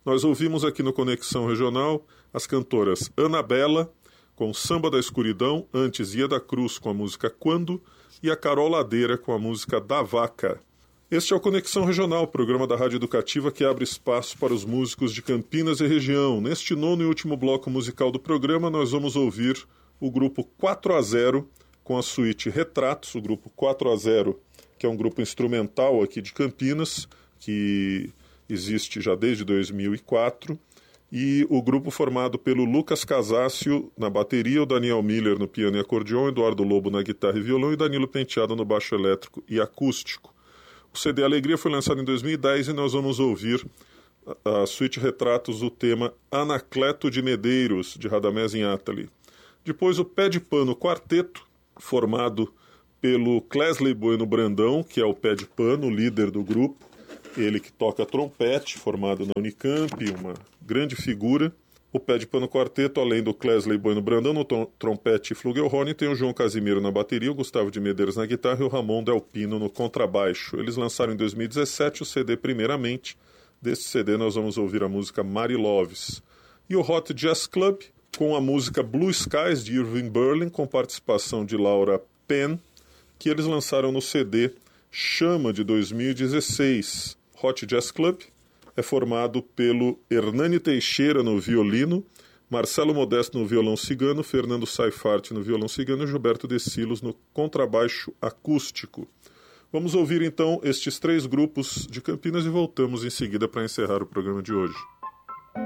Nós ouvimos aqui no Conexão Regional as cantoras Anabela, com Samba da Escuridão, antes Ia da Cruz com a música Quando, e a Carol Ladeira com a música Da Vaca. Este é o Conexão Regional, programa da Rádio Educativa que abre espaço para os músicos de Campinas e região. Neste nono e último bloco musical do programa, nós vamos ouvir o grupo 4-0 com a suíte Retratos, o grupo 4-0, que é um grupo instrumental aqui de Campinas, que existe já desde 2004, e o grupo formado pelo Lucas Casácio na bateria, o Daniel Miller no piano e acordeon, Eduardo Lobo na guitarra e violão e Danilo Penteado no baixo elétrico e acústico. O CD Alegria foi lançado em 2010 e nós vamos ouvir a suíte Retratos, o tema Anacleto de Medeiros, de Radamés Inátali. Depois o Pé de Pano Quarteto, formado pelo Clesley Bueno Brandão, que é o Pé de Pano, líder do grupo, ele que toca trompete, formado na Unicamp, uma grande figura. O Pé de Pano Quarteto, além do Clesley Bueno Brandão no trompete e flugelhorn, tem o João Casimiro na bateria, o Gustavo de Medeiros na guitarra e o Ramon Del Pino no contrabaixo. Eles lançaram em 2017 o CD Primeiramente. Desse CD nós vamos ouvir a música Mary Loves. E o Hot Jazz Club, com a música Blue Skies, de Irving Berlin, com participação de Laura Penn, que eles lançaram no CD Chama, de 2016. Hot Jazz Club é formado pelo Hernani Teixeira no violino, Marcelo Modesto no violão cigano, Fernando Saifart no violão cigano e Gilberto De Silos no contrabaixo acústico. Vamos ouvir então estes três grupos de Campinas e voltamos em seguida para encerrar o programa de hoje.